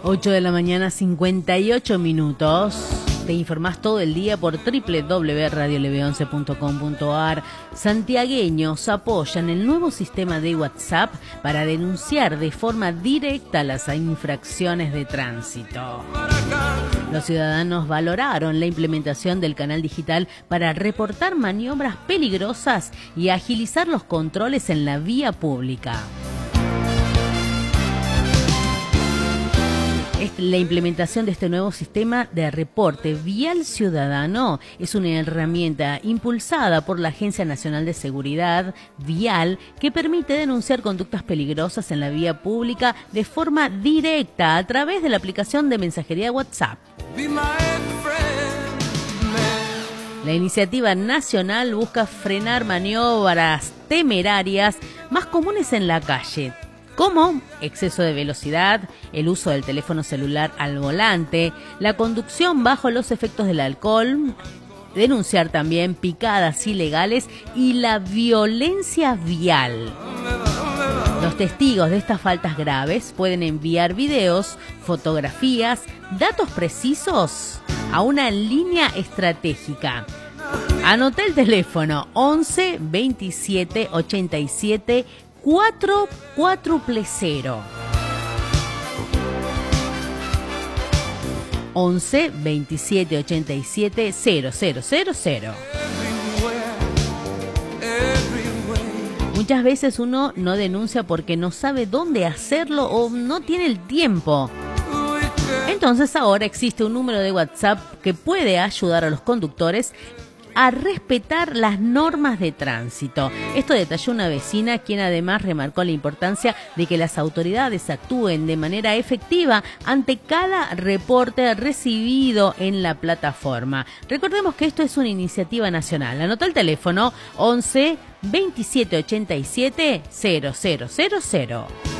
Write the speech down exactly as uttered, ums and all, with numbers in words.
ocho de la mañana, cincuenta y ocho minutos. Te informás todo el día por doble u doble u doble u punto radio l b once punto com punto a r. Santiagueños apoyan el nuevo sistema de WhatsApp para denunciar de forma directa las infracciones de tránsito. Los ciudadanos valoraron la implementación del canal digital para reportar maniobras peligrosas y agilizar los controles en la vía pública. La implementación de este nuevo sistema de reporte vial ciudadano es una herramienta impulsada por la Agencia Nacional de Seguridad Vial que permite denunciar conductas peligrosas en la vía pública de forma directa a través de la aplicación de mensajería WhatsApp. La iniciativa nacional busca frenar maniobras temerarias más comunes en la calle, como exceso de velocidad, el uso del teléfono celular al volante, la conducción bajo los efectos del alcohol, denunciar también picadas ilegales y la violencia vial. Los testigos de estas faltas graves pueden enviar videos, fotografías, datos precisos a una línea estratégica. Anota el teléfono once veintisiete ochenta y siete cuatro cuatro cero. once veintisiete ochenta y siete cero cero cero cero. Muchas veces uno no denuncia porque no sabe dónde hacerlo o no tiene el tiempo. Entonces ahora existe un número de WhatsApp que puede ayudar a los conductores a respetar las normas de tránsito. Esto detalló una vecina, quien además remarcó la importancia de que las autoridades actúen de manera efectiva ante cada reporte recibido en la plataforma. Recordemos que esto es una iniciativa nacional. Anota el teléfono once veintisiete ochenta y siete cero cero cero cero.